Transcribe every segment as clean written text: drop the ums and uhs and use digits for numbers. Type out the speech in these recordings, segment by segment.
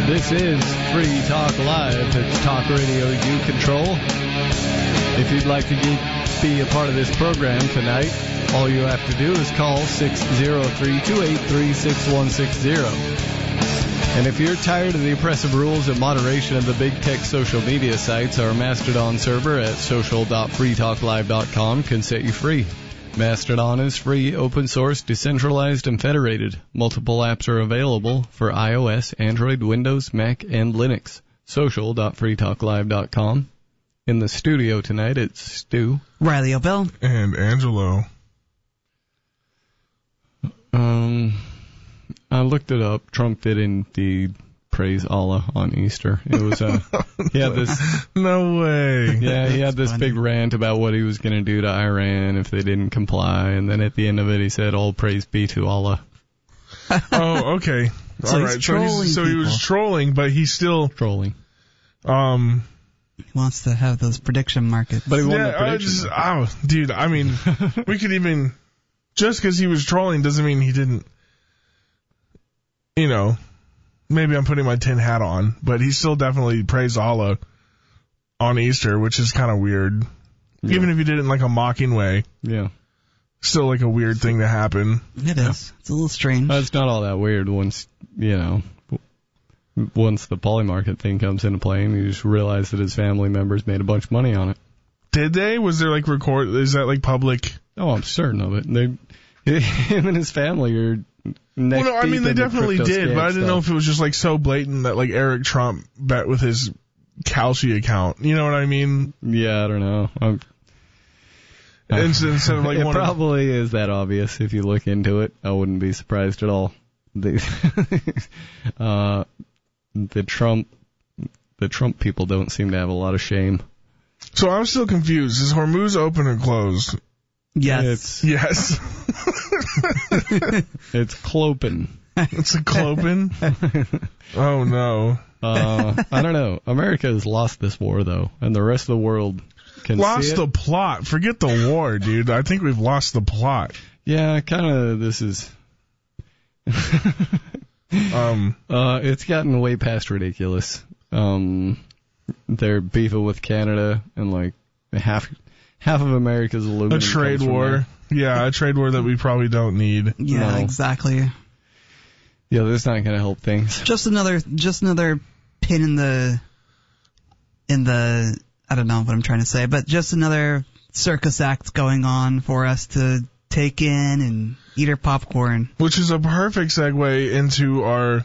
This is Free Talk Live. It's talk radio you control. If you'd like to be a part of this program tonight, all you have to do is call 603-283-6160. And if you're tired of the oppressive rules and moderation of the big tech social media sites, our Mastodon server at social.freetalklive.com can set you free. Mastodon is free, open source, decentralized, and federated. Multiple apps are available for iOS, Android, Windows, Mac, and Linux. Social.freetalklive.com. In the studio tonight, it's Stu, Riley O'Bell, and Angelo. I looked it up. Trump did indeed praise Allah on Easter. It was he had this. No way. Yeah, he had this big rant about what he was going to do to Iran if they didn't comply, and then at the end of it, he said, "All praise be to Allah." Oh, okay. So all right. So he was trolling, but he's still trolling. He wants to have those prediction markets. But he won the prediction. Dude, I mean, we could even, just because he was trolling doesn't mean he didn't, maybe I'm putting my tin hat on, but he still definitely praised Allah on Easter, which is kind of weird. Yeah. Even if he did it in like a mocking way. Yeah. Still like a weird thing to happen. It is. It's a little strange. It's not all that weird once the Polymarket thing comes into play and you just realize that his family members made a bunch of money on it. Did they? Was there like is that like public? Oh, I'm certain of it. Him and his family are neck deep. Well, no, I mean, they definitely did, but I didn't know if it was just like so blatant that like Eric Trump bet with his Kalshi account. You know what I mean? Yeah, I don't know. Instead of like it probably is that obvious if you look into it. I wouldn't be surprised at all. The Trump people don't seem to have a lot of shame. So I'm still confused. Is Hormuz open or closed? Yes. Yes. It's clopin. It's a clopin? Oh, no. I don't know. America has lost this war, though, and the rest of the world can lost see it. The plot. Forget the war, dude. I think we've lost the plot. Yeah, kind of. This is... it's gotten way past ridiculous. They're beefing with Canada, and like half of America's aluminum. A trade war. Yeah, a trade war that we probably don't need. Yeah, no. Exactly. Yeah, that's not going to help things. Just another pin in the I don't know what I'm trying to say, but just another circus act going on for us to take in and eat our popcorn. Which is a perfect segue into our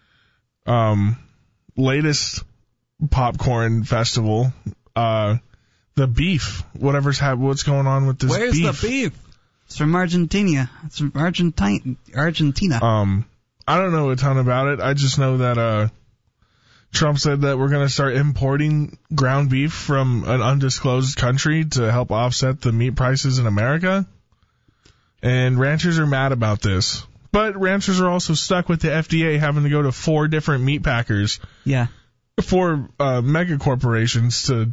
latest popcorn festival, the beef. What's going on with this beef? Where's the beef? It's from Argentina. It's from Argentina. I don't know a ton about it. I just know that Trump said that we're going to start importing ground beef from an undisclosed country to help offset the meat prices in America. And ranchers are mad about this. But ranchers are also stuck with the FDA having to go to 4 different meat packers. Yeah. 4 mega corporations to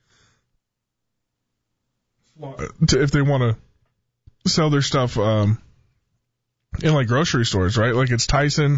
if they want to sell their stuff in like grocery stores, right? Like it's Tyson.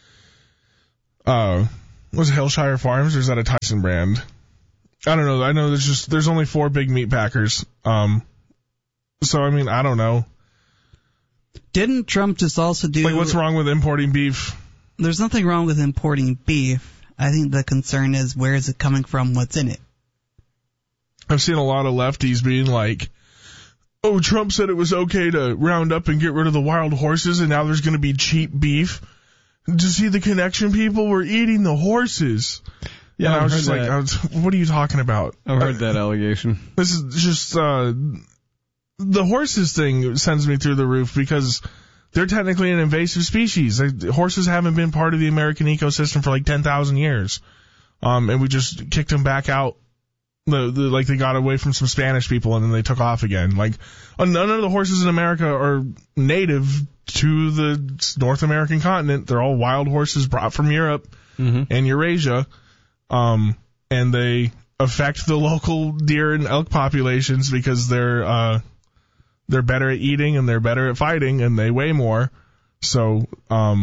Was it Hillshire Farms or is that a Tyson brand? I don't know. I know there's only 4 big meat packers. So I mean, I don't know. Didn't Trump just also do... Like, what's wrong with importing beef? There's nothing wrong with importing beef. I think the concern is where is it coming from, what's in it. I've seen a lot of lefties being like, oh, Trump said it was okay to round up and get rid of the wild horses, and now there's going to be cheap beef. Do you see the connection, people? We're eating the horses. Yeah, and I was just like, what are you talking about? I've heard that allegation. This is just... the horses thing sends me through the roof because they're technically an invasive species. Horses haven't been part of the American ecosystem for like 10,000 years. And we just kicked them back out. Like they got away from some Spanish people and then they took off again. Like none of the horses in America are native to the North American continent. They're all wild horses brought from Europe and Eurasia. And they affect the local deer and elk populations because they're better at eating and they're better at fighting and they weigh more. So,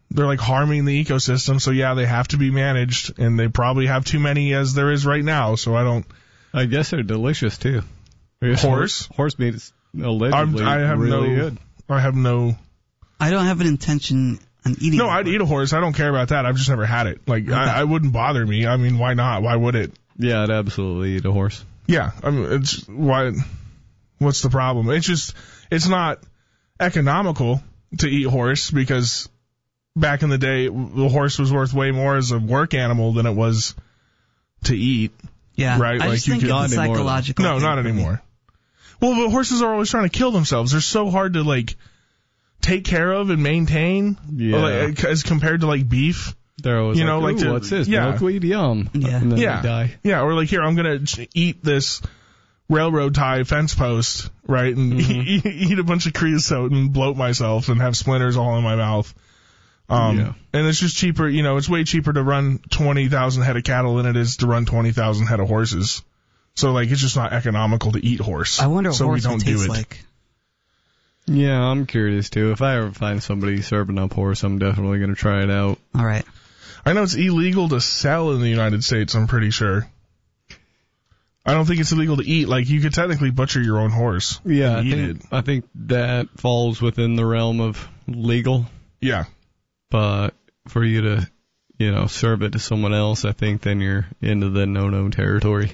They're like harming the ecosystem, so yeah, they have to be managed, and they probably have too many as there is right now, so I guess they're delicious too. Horse meat is allegedly really good. I don't have an intention on eating. No, I'd eat a horse. I don't care about that. I've just never had it. Like, okay. I wouldn't bother me. I mean, why not? Why would it? Yeah, I'd absolutely eat a horse. Yeah, I mean, what's the problem? It's not economical to eat horse because back in the day, the horse was worth way more as a work animal than it was to eat. Yeah, right. I just think it's a psychological. No, not anymore. Well, the horses are always trying to kill themselves. They're so hard to like take care of and maintain, as compared to like beef. They're always what's this? Yeah. Milkweed, yum. Yeah, and then they die. Yeah, or like here, I'm gonna eat this railroad tie fence post, right, and eat a bunch of creosote and bloat myself and have splinters all in my mouth. And it's just cheaper, it's way cheaper to run 20,000 head of cattle than it is to run 20,000 head of horses. So, like, it's just not economical to eat horse. I wonder what so horse we don't tastes do it. like. Yeah, I'm curious, too. If I ever find somebody serving up horse, I'm definitely going to try it out. All right. I know it's illegal to sell in the United States, I'm pretty sure. I don't think it's illegal to eat. Like, you could technically butcher your own horse. Yeah, and eat it. I think that falls within the realm of legal. Yeah. But for you to, serve it to someone else, I think then you're into the no-no territory.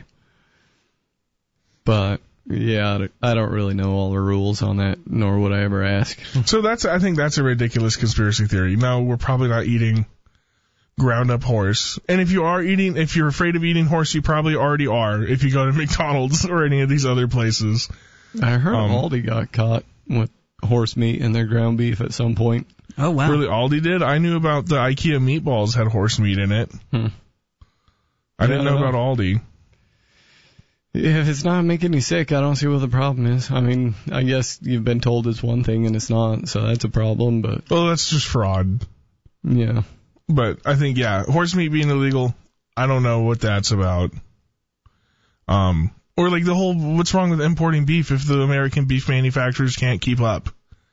But, yeah, I don't really know all the rules on that, nor would I ever ask. So I think that's a ridiculous conspiracy theory. No, we're probably not eating ground up horse. And if you're afraid of eating horse, you probably already are if you go to McDonald's or any of these other places. I heard Aldi got caught with horse meat in their ground beef at some point. Oh, wow. Really, Aldi did? I knew about the IKEA meatballs had horse meat in it. I didn't know about Aldi. If it's not making you sick, I don't see what the problem is. I mean, I guess you've been told it's one thing and it's not, so that's a problem, but... Well, that's just fraud. Yeah. But I think, horse meat being illegal, I don't know what that's about. Or like the whole, what's wrong with importing beef if the American beef manufacturers can't keep up?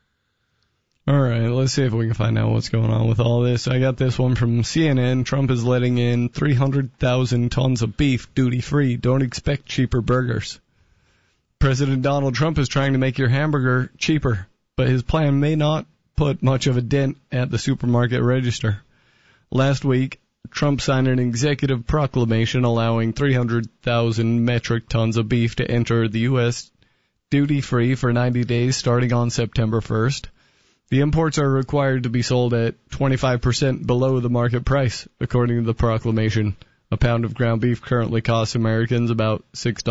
All right, let's see if we can find out what's going on with all this. I got this one from CNN. Trump is letting in 300,000 tons of beef duty-free. Don't expect cheaper burgers. President Donald Trump is trying to make your hamburger cheaper, but his plan may not put much of a dent at the supermarket register. Last week, Trump signed an executive proclamation allowing 300,000 metric tons of beef to enter the U.S. duty-free for 90 days starting on September 1st. The imports are required to be sold at 25% below the market price, according to the proclamation. A pound of ground beef currently costs Americans about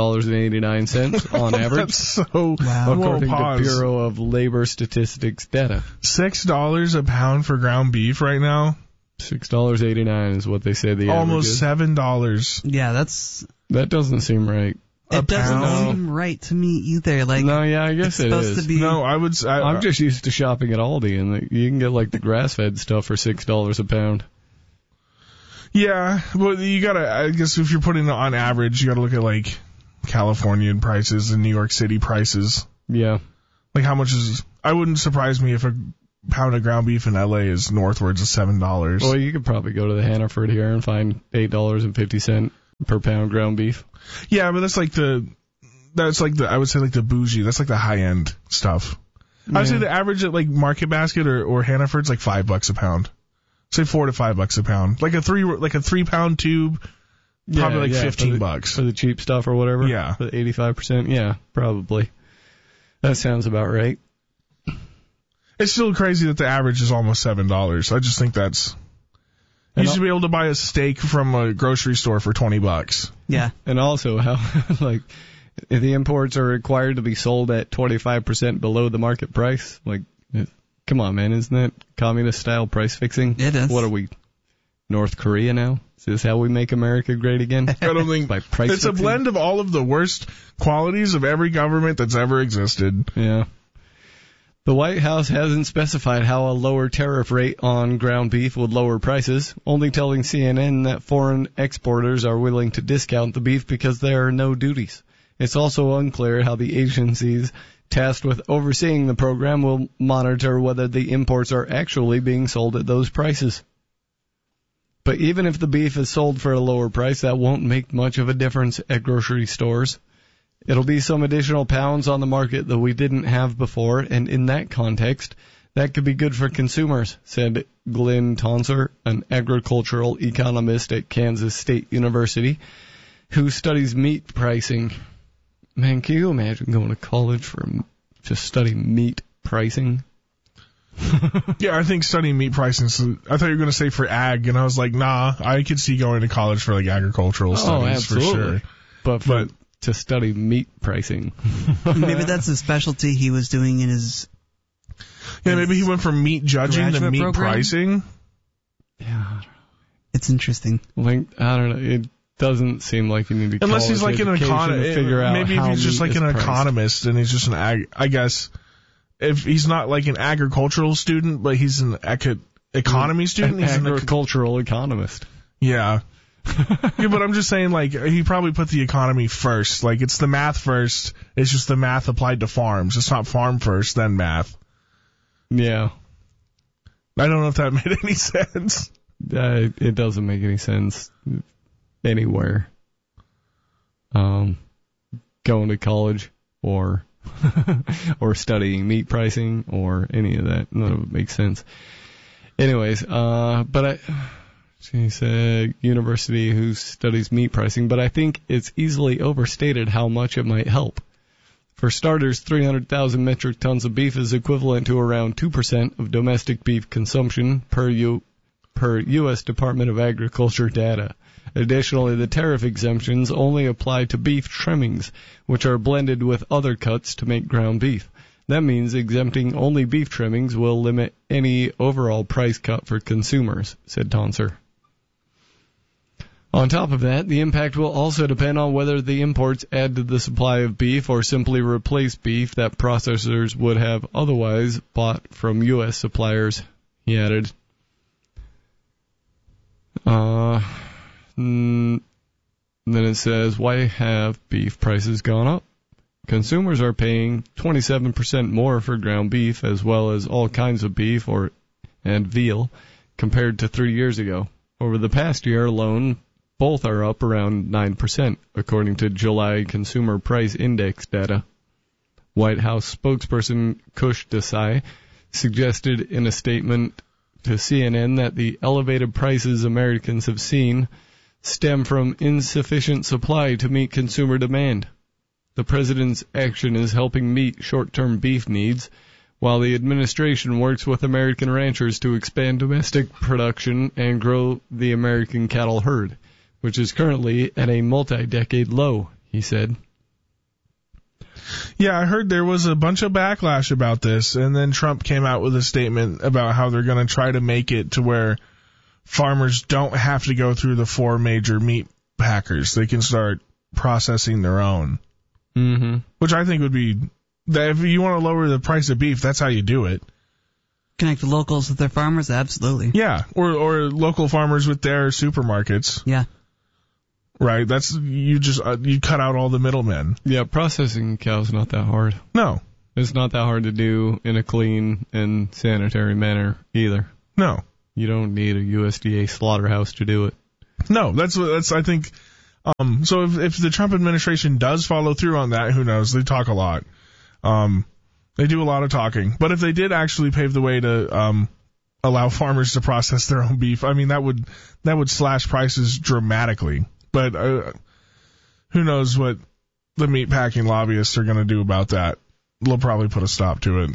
$6.89 on average. That's so wow. According to Bureau of Labor Statistics data. $6 a pound for ground beef right now? $6.89 is what they say the almost average is. $7. Yeah, that doesn't seem right. It doesn't seem right to me either. Like, no, yeah, I guess it is. To be... No, I'm just used to shopping at Aldi, and you can get like the grass-fed stuff for $6 a pound. Yeah, but I guess if you're putting it on average, you gotta look at like Californian prices and New York City prices. Yeah. Like how much I wouldn't surprise me if a pound of ground beef in LA is northwards of $7. Well, you could probably go to the Hannaford here and find $8.50 per pound ground beef. Yeah, but that's like the I would say like the bougie. That's like the high end stuff. Yeah. I would say the average at like Market Basket or Hannaford's like $5 a pound. Say $4 to $5 a pound. Like a 3-pound tube, probably $15 for the cheap stuff or whatever. Yeah, for the 85%. Yeah, probably. That sounds about right. It's still crazy that the average is almost $7. I just think that's. You should be able to buy a steak from a grocery store for $20. Yeah. And also how, like, the imports are required to be sold at 25% below the market price. Like, come on, man. Isn't that communist-style price fixing? It is. What are we, North Korea now? Is this how we make America great again? I don't think. By price it's fixing? A blend of all of the worst qualities of every government that's ever existed. Yeah. The White House hasn't specified how a lower tariff rate on ground beef would lower prices, only telling CNN that foreign exporters are willing to discount the beef because there are no duties. It's also unclear how the agency's tasked with overseeing the program, will monitor whether the imports are actually being sold at those prices. But even if the beef is sold for a lower price, that won't make much of a difference at grocery stores. It'll be some additional pounds on the market that we didn't have before, and in that context, that could be good for consumers, said Glenn Tonser, an agricultural economist at Kansas State University, who studies meat pricing. Man, can you imagine going to college for just studying meat pricing? Yeah, I think studying meat pricing, I thought you were going to say for ag, and I was like, nah, I could see going to college for like agricultural studies absolutely. for sure. But to study meat pricing. Maybe that's the specialty he was doing in his... Yeah, maybe he went from meat judging to meat program? Pricing. Yeah, It's interesting. like, I don't know. It doesn't seem like you need to Unless he's like an economist. Maybe if he's just like an economist and he's just an I guess if he's not like an agricultural student, but he's an economy student. An he's agricultural economist. Yeah. Yeah, but I'm just saying, like, he probably put the economy first. Like, it's the math first. It's just the math applied to farms. It's not farm first, then math. Yeah. I don't know if that made any sense. It doesn't make any sense anywhere. Going to college or or studying meat pricing or any of that. None of it makes sense. Anyways, she said university who studies meat pricing, but I think it's easily overstated how much it might help. For starters, 300,000 metric tons of beef is equivalent to around 2% of domestic beef consumption per U.S. Department of Agriculture data. Additionally, the tariff exemptions only apply to beef trimmings, which are blended with other cuts to make ground beef. That means exempting only beef trimmings will limit any overall price cut for consumers, said Tonser. On top of that, the impact will also depend on whether the imports add to the supply of beef or simply replace beef that processors would have otherwise bought from U.S. suppliers, he added. Then it says, why have beef prices gone up? Consumers are paying 27% more for ground beef as well as all kinds of beef and veal compared to 3 years ago. Over the past year alone, both are up around 9%, according to July Consumer Price Index data. White House spokesperson Kush Desai suggested in a statement to CNN that the elevated prices Americans have seen stem from insufficient supply to meet consumer demand. The president's action is helping meet short-term beef needs, while the administration works with American ranchers to expand domestic production and grow the American cattle herd, which is currently at a multi-decade low, he said. Yeah, I heard there was a bunch of backlash about this, and then Trump came out with a statement about how they're going to try to make it to where farmers don't have to go through the 4 major meat packers. They can start processing their own. Mm-hmm. Which I think would be, if you want to lower the price of beef, that's how you do it. Connect the locals with their farmers? Absolutely. Yeah, or local farmers with their supermarkets. Yeah. Right, that's, you cut out all the middlemen. Yeah, processing cow's not that hard. No. It's not that hard to do in a clean and sanitary manner either. No. You don't need a USDA slaughterhouse to do it. No, that's I think. So if the Trump administration does follow through on that, who knows? They talk a lot. They do a lot of talking. But if they did actually pave the way to allow farmers to process their own beef, I mean that would slash prices dramatically. But who knows what the meatpacking lobbyists are going to do about that? They'll probably put a stop to it.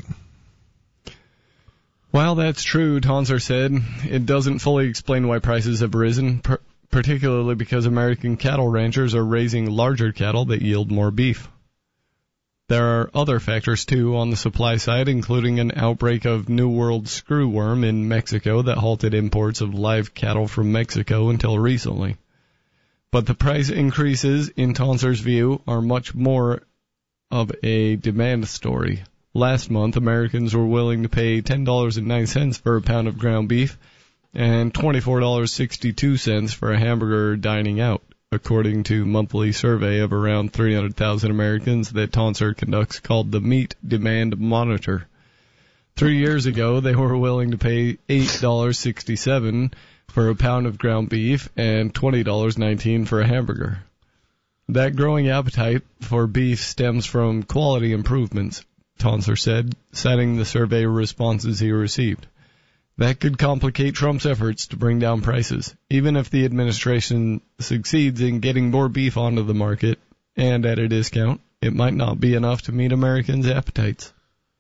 While that's true, Tonser said, it doesn't fully explain why prices have risen, particularly because American cattle ranchers are raising larger cattle that yield more beef. There are other factors, too, on the supply side, including an outbreak of New World screwworm in Mexico that halted imports of live cattle from Mexico until recently. But the price increases, in Tonser's view, are much more of a demand story. Last month, Americans were willing to pay $10.09 for a pound of ground beef and $24.62 for a hamburger dining out, according to a monthly survey of around 300,000 Americans that Tonsor conducts called the Meat Demand Monitor. 3 years ago, they were willing to pay $8.67 for a pound of ground beef and $20.19 for a hamburger. That growing appetite for beef stems from quality improvements, Tonsor said, citing the survey responses he received. That could complicate Trump's efforts to bring down prices, even if the administration succeeds in getting more beef onto the market and at a discount. It might not be enough to meet Americans' appetites.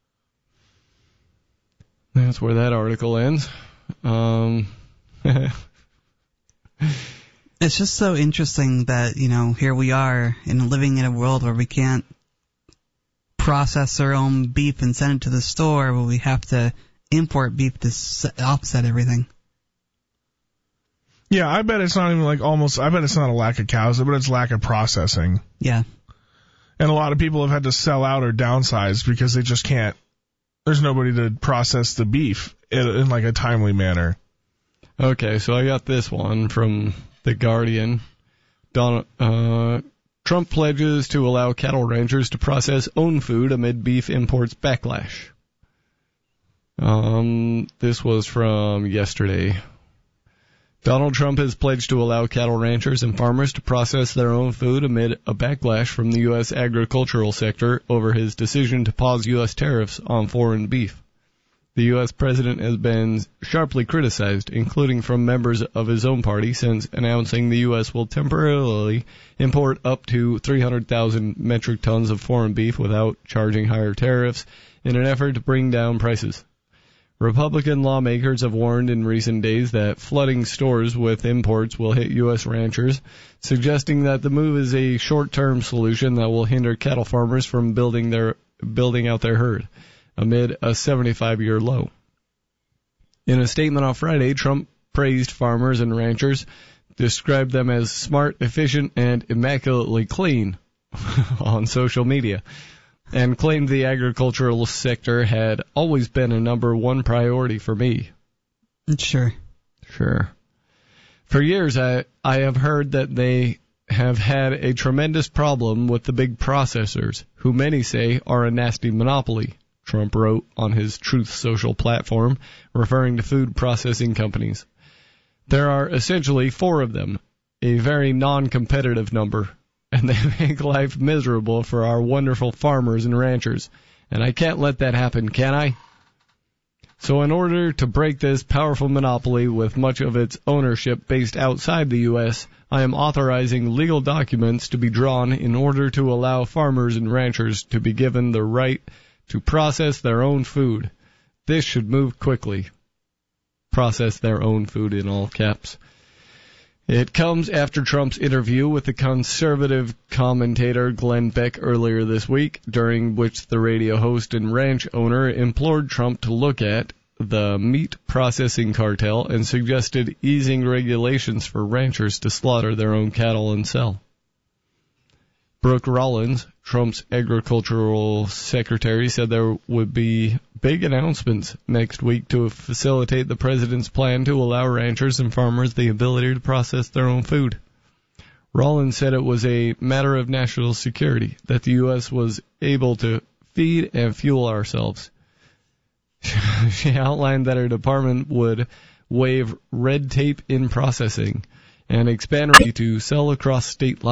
That's where that article ends. It's just so interesting that, here we are living in a world where we can't process our own beef and send it to the store, but we have to import beef to offset everything. Yeah, I bet it's not even I bet it's not a lack of cows, but it's lack of processing. Yeah. And a lot of people have had to sell out or downsize because they just can't. There's nobody to process the beef in a timely manner. Okay, so I got this one from The Guardian. Trump pledges to allow cattle ranchers to process own food amid beef imports backlash. This was from yesterday. Donald Trump has pledged to allow cattle ranchers and farmers to process their own food amid a backlash from the U.S. agricultural sector over his decision to pause U.S. tariffs on foreign beef. The U.S. president has been sharply criticized, including from members of his own party, since announcing the U.S. will temporarily import up to 300,000 metric tons of foreign beef without charging higher tariffs in an effort to bring down prices. Republican lawmakers have warned in recent days that flooding stores with imports will hit U.S. ranchers, suggesting that the move is a short-term solution that will hinder cattle farmers from building out their herd amid a 75-year low. In a statement on Friday, Trump praised farmers and ranchers, described them as smart, efficient, and immaculately clean on social media, and claimed the agricultural sector had always been a number one priority for me. Sure. For years, I have heard that they have had a tremendous problem with the big processors, who many say are a nasty monopoly, Trump wrote on his Truth Social platform, referring to food processing companies. There are essentially 4 of them, a very non-competitive number, and they make life miserable for our wonderful farmers and ranchers. And I can't let that happen, can I? So in order to break this powerful monopoly with much of its ownership based outside the U.S., I am authorizing legal documents to be drawn in order to allow farmers and ranchers to be given the right to process their own food. This should move quickly. Process their own food in all caps. It comes after Trump's interview with the conservative commentator Glenn Beck earlier this week, during which the radio host and ranch owner implored Trump to look at the meat processing cartel and suggested easing regulations for ranchers to slaughter their own cattle and sell. Brooke Rollins, Trump's agricultural secretary, said there would be big announcements next week to facilitate the president's plan to allow ranchers and farmers the ability to process their own food. Rollins said it was a matter of national security that the U.S. was able to feed and fuel ourselves. She outlined that her department would waive red tape in processing and expand to sell across state lines.